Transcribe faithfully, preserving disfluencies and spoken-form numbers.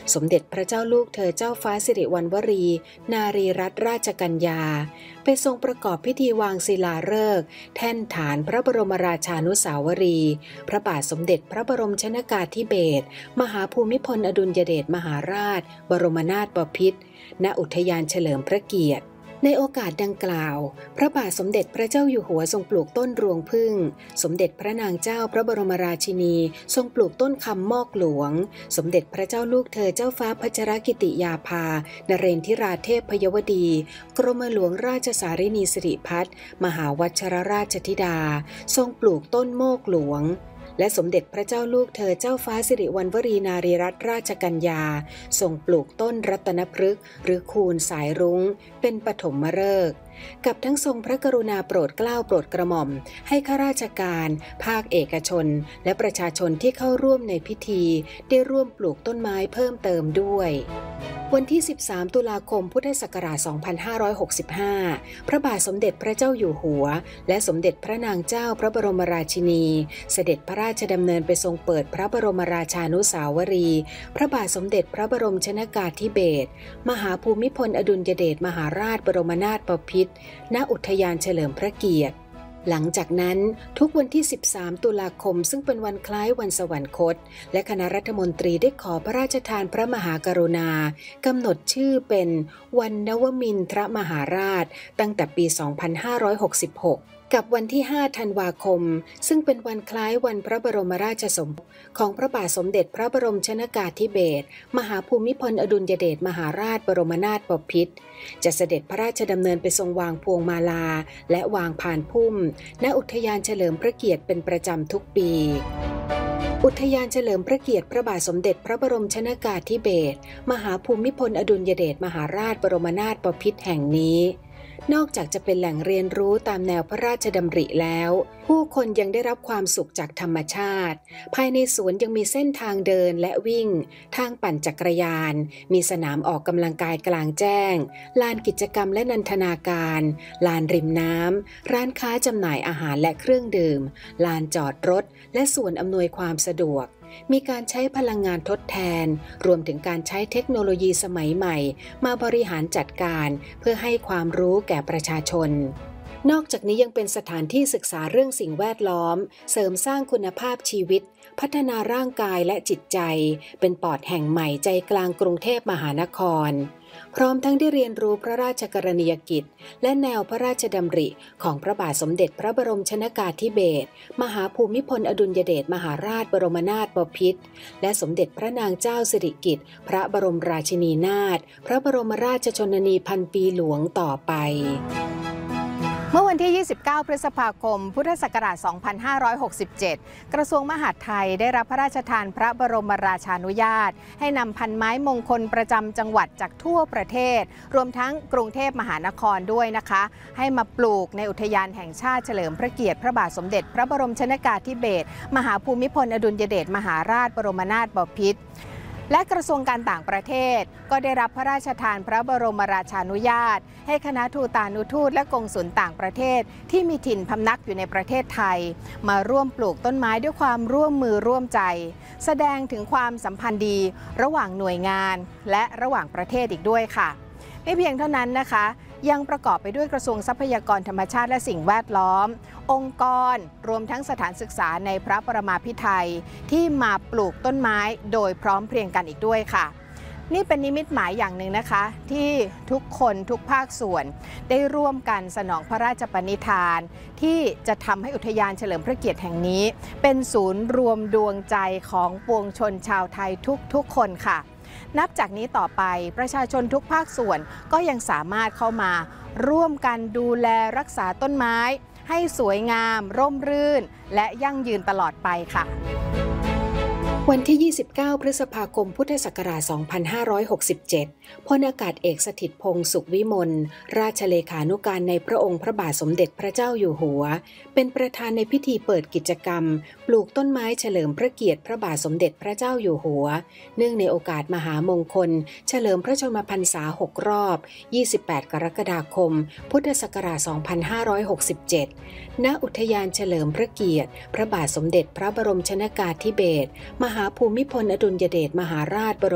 สมเด็จพระเจ้าลูกเธอเจ้าฟ้าสิริวัณวรีนารีรัตนราชกัญญาไปทรงประกอบพิธีวางศิลาฤกษ์แท่นฐานพระบรมราชานุสาวรีย์พระบาทสมเด็จพระบรมชนกาธิเบศรมหาภูมิพลอดุลยเดชมหาราชบรมนาถบพิตรณอุทยานเฉลิมพระเกียรติในโอกาสดังกล่าวพระบาทสมเด็จพระเจ้าอยู่หัวทรงปลูกต้นรวงผึ้งสมเด็จพระนางเจ้าพระบรมราชินีทรงปลูกต้นคำมอกหลวงสมเด็จพระเจ้าลูกเธอเจ้าฟ้าพัชรกิติยาภานเรนทิราเทพพยวดีกรมหลวงราชสารินีสิริพัฒน์มหาวัชรราชธิดาทรงปลูกต้นโมกหลวงและสมเด็จพระเจ้าลูกเธอเจ้าฟ้าสิริวัณวรีนารีรัตนราชกัญญาทรงปลูกต้นรัตนพฤกษ์หรือคูนสายรุ้งเป็นปฐมฤกษ์กับทั้งทรงพระกรุณาโปรดเกล้าโปรดกระหม่อมให้ข้าราชการภาคเอกชนและประชาชนที่เข้าร่วมในพิธีได้ร่วมปลูกต้นไม้เพิ่มเติมด้วยวันที่สิบสามตุลาคมพุทธศักราชสองพันห้าร้อยหกสิบห้าพระบาทสมเด็จพระเจ้าอยู่หัวและสมเด็จพระนางเจ้าพระบรมราชินีเสด็จพระราชดำเนินไปทรงเปิดพระบรมราชานุสาวรีย์พระบาทสมเด็จพระบรมชนกาธิเบศรมหาภูมิพลอดุลยเดชมหาราชบรมนาถบพิตรณอุทยานเฉลิมพระเกียรติหลังจากนั้นทุกวันที่สิบสามตุลาคมซึ่งเป็นวันคล้ายวันสวรรคตและคณะรัฐมนตรีได้ขอพระราชทานพระมหากรุณากำหนดชื่อเป็นวันนวมินทรมหาราชตั้งแต่ปีสองพันห้าร้อยหกสิบหกกับวันที่ห้าธันวาคมซึ่งเป็นวันคล้ายวันพระบรมราชสมภพของพระบาทสมเด็จพระบรมชนกาธิเบศรมหาภูมิพลอดุลยเดชมหาราชบรมนาถบพิตรจะเสด็จพระราชดำเนินไปทรงวางพวงมาลาและวางพานพุ่มณอุทยานเฉลิมพระเกียรติเป็นประจำทุกปีอุทยานเฉลิมพระเกียรติพระบาทสมเด็จพระบรมชนกาธิเบศรมหาภูมิพลอดุลยเดชมหาราชบรมนาถบพิตรแห่งนี้นอกจากจะเป็นแหล่งเรียนรู้ตามแนวพระราชดำริแล้วผู้คนยังได้รับความสุขจากธรรมชาติภายในสวนยังมีเส้นทางเดินและวิ่งทางปั่นจักรยานมีสนามออกกำลังกายกลางแจ้งลานกิจกรรมและนันทนาการลานริมน้ำร้านค้าจำหน่ายอาหารและเครื่องดื่มลานจอดรถและส่วนอำนวยความสะดวกมีการใช้พลังงานทดแทนรวมถึงการใช้เทคโนโลยีสมัยใหม่มาบริหารจัดการเพื่อให้ความรู้แก่ประชาชนนอกจากนี้ยังเป็นสถานที่ศึกษาเรื่องสิ่งแวดล้อมเสริมสร้างคุณภาพชีวิตพัฒนาร่างกายและจิตใจเป็นปอดแห่งใหม่ใจกลางกรุงเทพมหานครพร้อมทั้งได้เรียนรู้พระราชกรณียกิจและแนวพระราชดำริของพระบาทสมเด็จพระบรมชนกาธิเบศรมหาภูมิพลอดุลยเดชมหาราชบรมนาถบพิตรและสมเด็จพระนางเจ้าสิริกิติ์พระบรมราชินีนาถพระบรมราชชนนีพันปีหลวงต่อไปเมื่อวันที่ยี่สิบเก้าพฤษภาคมพุทธศักราชสองพันห้าร้อยหกสิบเจ็ดกระทรวงมหาดไทยได้รับพระราชทานพระบรมราชานุญาตให้นำพันไม้มงคลประจำจังหวัดจากทั่วประเทศรวมทั้งกรุงเทพมหานครด้วยนะคะให้มาปลูกในอุทยานแห่งชาติเฉลิมพระเกียรติพระบาทสมเด็จพระบรมชนกาธิเบศรมหาภูมิพลอดุลยเดชมหาราชบรมนาถบพิตรและกระทรวงการต่างประเทศก็ได้รับพระราชทานพระบรมราชานุญาตให้คณะทูตานุทูตและกงสุลต่างประเทศที่มีถิ่นพำนักอยู่ในประเทศไทยมาร่วมปลูกต้นไม้ด้วยความร่วมมือร่วมใจแสดงถึงความสัมพันธ์ดีระหว่างหน่วยงานและระหว่างประเทศอีกด้วยค่ะไม่เพียงเท่านั้นนะคะยังประกอบไปด้วยกระทรวงทรัพยากรธรรมชาติและสิ่งแวดล้อมองค์กรรวมทั้งสถานศึกษาในพระประมาภิไธยที่มาปลูกต้นไม้โดยพร้อมเพรียงกันอีกด้วยค่ะนี่เป็นนิมิตหมายอย่างหนึ่งนะคะที่ทุกคนทุกภาคส่วนได้ร่วมกันสนองพระราชปณิธานที่จะทำให้อุทยานเฉลิมพระเกียรติแห่งนี้เป็นศูนย์รวมดวงใจของปวงชนชาวไทยทุกๆคนค่ะนับจากนี้ต่อไปประชาชนทุกภาคส่วนก็ยังสามารถเข้ามาร่วมกันดูแลรักษาต้นไม้ให้สวยงามร่มรื่นและยั่งยืนตลอดไปค่ะวันที่ยี่สิบเก้าพฤษภาคมพุทธศักราชสองพันห้าร้อยหกสิบเจ็ดพลอากาศเอกสถิตพงษ์สุขวิมลราชเลขานุการในพระองค์พระบาทสมเด็จพระเจ้าอยู่หัวเป็นประธานในพิธีเปิดกิจกรรมปลูกต้นไม้เฉลิมพระเกียรติพระบาทสมเด็จพระเจ้าอยู่หัวเนื่องในโอกาสมหามงคลเฉลิมพระชนมพรรษาหกรอบยี่สิบแปดกรกฎาคมพุทธศักราชสองพันห้าร้อยหกสิบเจ็ดณอุทยานเฉลิมพระเกียรติพระบาทสมเด็จพระบรมชนกาธิเบศรมหาภูมิพลอดุลยเดชมหาราชบรม